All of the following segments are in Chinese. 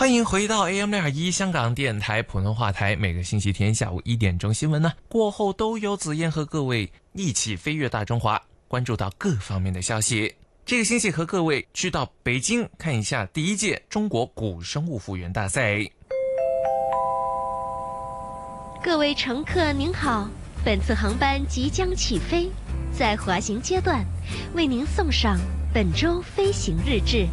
欢迎回到 AM621 香港电台普通话台，每个星期天下午1点钟新闻呢过后都有子燕和各位一起飞越大中华，关注到各方面的消息。这个星期和各位去到北京看一下第1届中国古生物复原大赛。 各位乘客您好，本次航班即将起飞，在滑行阶段为您送上本周飞行日志。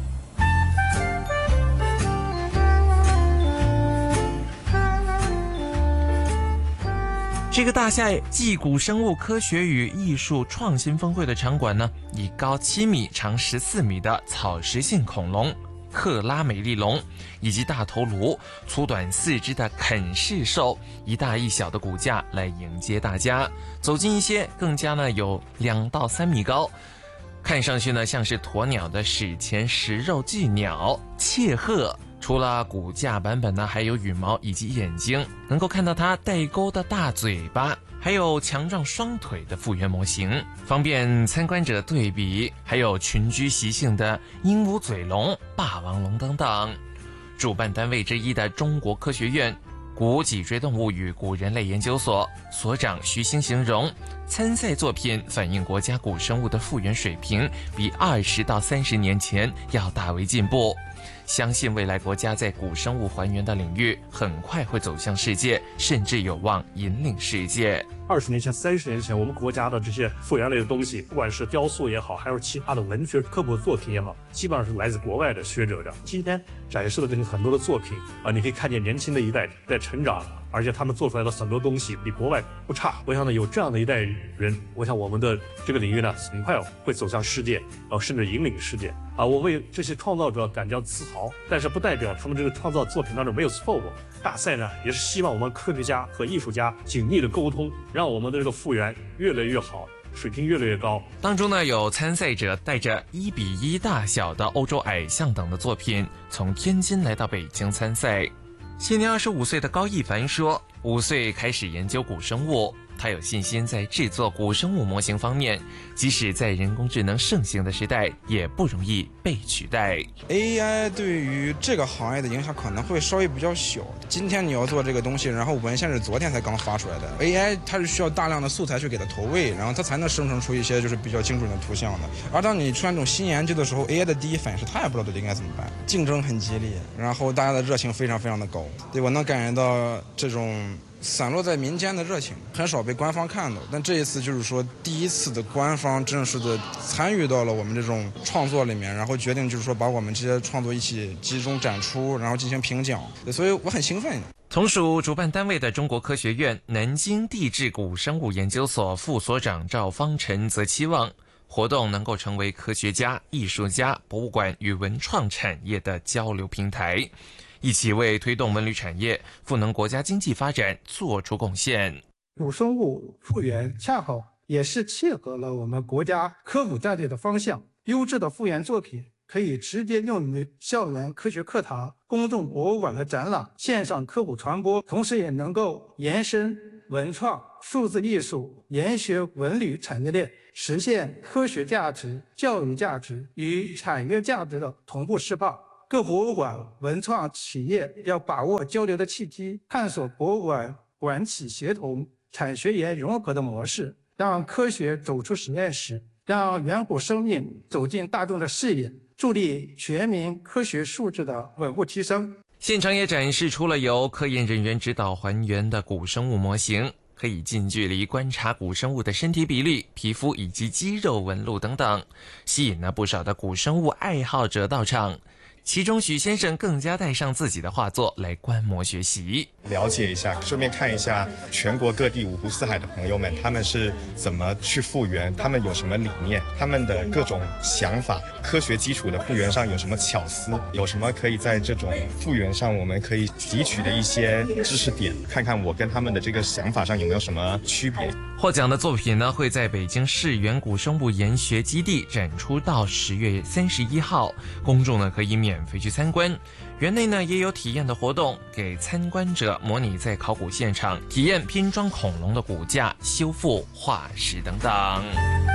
这个大赛暨古生物科学与艺术创新峰会的场馆呢，以高7米、长14米的草食性恐龙克拉美利龙，以及大头颅、粗短4肢的肯氏兽，一大一小的骨架来迎接大家。走近一些，更加呢有2到3米高，看上去呢像是鸵鸟的史前食肉巨鸟切鹤。除了骨架版本呢，还有羽毛以及眼睛，能够看到它带钩的大嘴巴，还有强壮双腿的复原模型，方便参观者对比，还有群居习性的鹦鹉嘴龙、霸王龙等等。主办单位之一的中国科学院古脊椎动物与古人类研究所所长徐星形容，参赛作品反映国家古生物的复原水平比20到30年前要大为进步，相信未来国家在古生物还原的领域很快会走向世界，甚至有望引领世界。 20年前、30年前，我们国家的这些复原类的东西，不管是雕塑也好，还是其他的文学科普作品也好，基本上是来自国外的学者的。今天展示的这些很多的作品你可以看见年轻的一代在成长，而且他们做出来的很多东西比国外不差。我想呢，有这样的一代人，我想我们的这个领域呢，很快会走向世界，甚至引领世界。我为这些创造者感到自豪，但是不代表他们这个创造作品当中没有错误。大赛呢，也是希望我们科学家和艺术家紧密的沟通，让我们的这个复原越来越好，水平越来越高。 当中呢，有参赛者带着1:1大小的欧洲矮象等的作品，从天津来到北京参赛。现年25岁的高一凡说，5岁开始研究古生物，他有信心在制作古生物模型方面，即使在人工智能盛行的时代，也不容易被取代。 AI 对于这个行业的影响可能会稍微比较小。今天你要做这个东西，然后文献是昨天才刚发出来的， AI 它是需要大量的素材去给它投喂，然后它才能生成出一些就是比较精准的图像的。而当你出现这种新研究的时候， AI 的第一反应是它也不知道应该怎么办，竞争很激烈，然后大家的热情非常非常的高。对，我能感觉到这种散落在民间的热情很少被官方看到，但这一次就是说第一次的官方正式的参与到了我们这种创作里面，然后决定就是说把我们这些创作一起集中展出，然后进行评奖，所以我很兴奋。 同属主办单位的中国科学院南京地质古生物研究所副所长赵方晨则期望活动能够成为科学家、艺术家、博物馆与文创产业的交流平台，一起为推动文旅产业、赋能国家经济发展做出贡献。 古生物复原恰好也是切合了我们国家科普战略的方向，优质的复原作品可以直接用于校园科学课堂、公众博物馆的展览、线上科普传播，同时也能够延伸文创、数字艺术、研学文旅产业链，实现科学价值、教育价值与产业价值的同步释放。各博物馆、文创企业要把握交流的契机，探索博物馆馆企协同、产学研融合的模式，让科学走出实验室，让远古生命走进大众的视野，助力全民科学素质的稳步提升。 现场也展示出了由科研人员指导还原的古生物模型，可以近距离观察古生物的身体比例、皮肤以及肌肉纹路等等，吸引了不少的古生物爱好者到场。其中许先生更加带上自己的画作来观摩学习， 了解一下，顺便看一下全国各地五湖四海的朋友们，他们是怎么去复原，他们有什么理念，他们的各种想法，科学基础的复原上有什么巧思，有什么可以在这种复原上我们可以汲取的一些知识点，看看我跟他们的这个想法上有没有什么区别。 获奖的作品呢，会在北京市原古生物研学基地展出到10月31号，公众呢可以免费去参观。园内呢也有体验的活动，给参观者模拟在考古现场体验拼装恐龙的骨架、修复、化石等等。